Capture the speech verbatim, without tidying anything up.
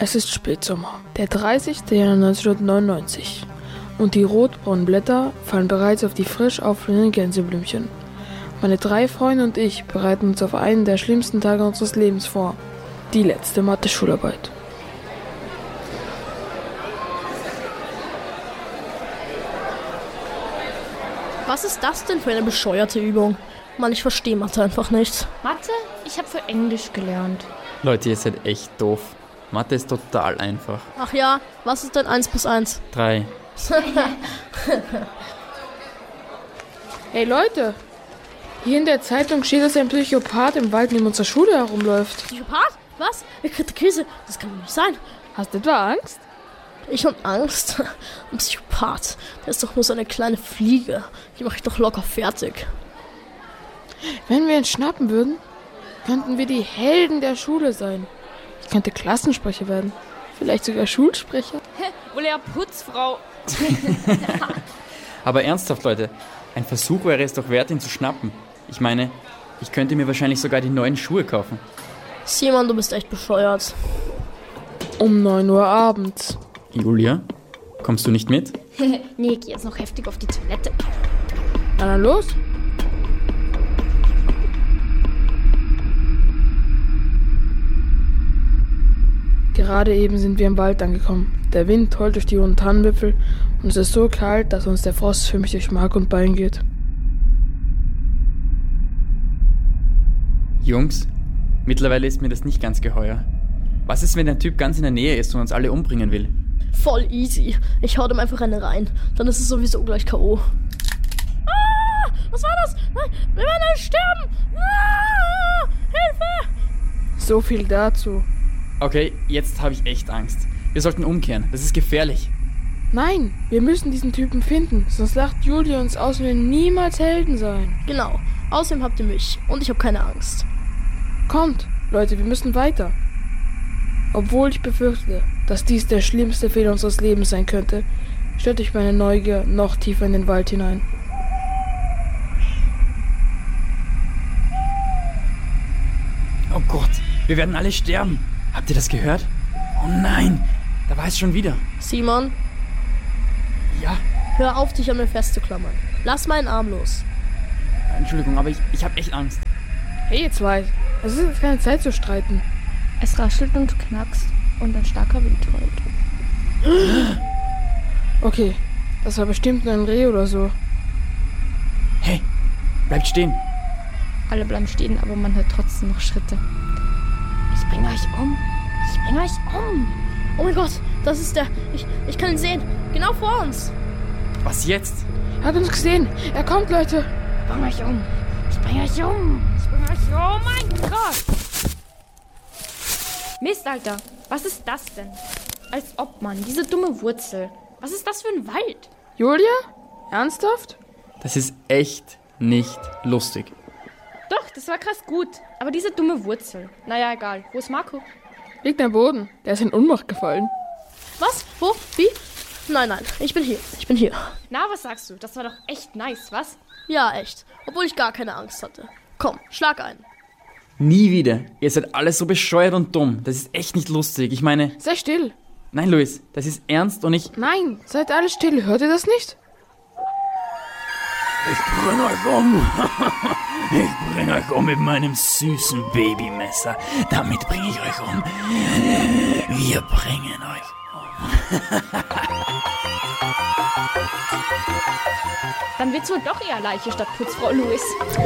Es ist Spätsommer, der dreißigste Januar neunzehnhundertneunundneunzig. Und die rotbraunen Blätter fallen bereits auf die frisch aufblühenden Gänseblümchen. Meine drei Freunde und ich bereiten uns auf einen der schlimmsten Tage unseres Lebens vor. Die letzte Mathe-Schularbeit. Was ist das denn für eine bescheuerte Übung? Mann, ich verstehe Mathe einfach nicht. Mathe? Ich habe für Englisch gelernt. Leute, ihr seid echt doof. Mathe ist total einfach. Ach ja, was ist denn eins plus eins? Drei. Hey Leute, hier in der Zeitung steht, dass ein Psychopath im Wald neben unserer Schule herumläuft. Psychopath? Was? Er kriegt eine Krise. Das kann doch nicht sein. Hast du etwa Angst? Ich und Angst? Ein Psychopath. Der ist doch nur so eine kleine Fliege. Die mache ich doch locker fertig. Wenn wir ihn schnappen würden, könnten wir die Helden der Schule sein. Ich könnte Klassensprecher werden. Vielleicht sogar Schulsprecher. Oder ja Putzfrau. Aber ernsthaft, Leute, ein Versuch wäre es doch wert, ihn zu schnappen. Ich meine, ich könnte mir wahrscheinlich sogar die neuen Schuhe kaufen. Simon, du bist echt bescheuert. Um neun Uhr abends. Julia, kommst du nicht mit? Nee, geh jetzt noch heftig auf die Toilette. Na dann los. Gerade eben sind wir im Wald angekommen. Der Wind heult durch die hohen Tannenwipfel und es ist so kalt, dass uns der Frost förmlich durch Mark und Bein geht. Jungs, mittlerweile ist mir das nicht ganz geheuer. Was ist, wenn der Typ ganz in der Nähe ist und uns alle umbringen will? Voll easy. Ich hau dem einfach eine rein. Dann ist es sowieso gleich K O Ah! Was war das? Nein, wir werden alle sterben! Ah! Hilfe! So viel dazu. Okay, jetzt habe ich echt Angst. Wir sollten umkehren. Das ist gefährlich. Nein, wir müssen diesen Typen finden, sonst lacht Julia uns aus und wir niemals Helden sein. Genau. Außerdem habt ihr mich. Und ich habe keine Angst. Kommt, Leute, wir müssen weiter. Obwohl ich befürchte, dass dies der schlimmste Fehler unseres Lebens sein könnte, stört euch meine Neugier noch tiefer in den Wald hinein. Oh Gott, wir werden alle sterben. Habt ihr das gehört? Oh nein, da war es schon wieder. Simon, Ja, hör auf, dich an mir festzuklammern. Lass meinen Arm los. Entschuldigung, aber ich, ich habe echt Angst. Hey ihr zwei, es ist jetzt keine Zeit zu streiten. Es raschelt und knackst und ein starker Wind heult. Okay, das war bestimmt nur ein Reh oder so. Hey, bleibt stehen. Alle bleiben stehen, aber man hört trotzdem noch Schritte. Ich bringe euch um. Ich bringe euch um. Oh mein Gott, das ist der. Ich, ich kann ihn sehen. Genau vor uns. Was jetzt? Er hat uns gesehen. Er kommt, Leute. Ich bringe euch um. Ich bringe euch um. Ich bringe euch um. Oh mein Gott. Mist, Alter. Was ist das denn? Als ob, Mann. Diese dumme Wurzel. Was ist das für ein Wald? Julia? Ernsthaft? Das ist echt nicht lustig. Doch, das war krass gut. Aber diese dumme Wurzel. Naja, egal. Wo ist Marco? Liegt am Boden. Der ist in Ohnmacht gefallen. Was? Wo? Wie? Nein, nein. Ich bin hier. Ich bin hier. Na, was sagst du? Das war doch echt nice, was? Ja, echt. Obwohl ich gar keine Angst hatte. Komm, schlag ein. Nie wieder. Ihr seid alle so bescheuert und dumm. Das ist echt nicht lustig. Ich meine... Sei still. Nein, Luis, das ist ernst und ich... Nein, seid alle still. Hört ihr das nicht? Ich bring euch um. Ich bring euch um mit meinem süßen Babymesser. Damit bringe ich euch um. Wir bringen euch um. Dann wird's wohl doch eher Leiche statt Putzfrau Louis.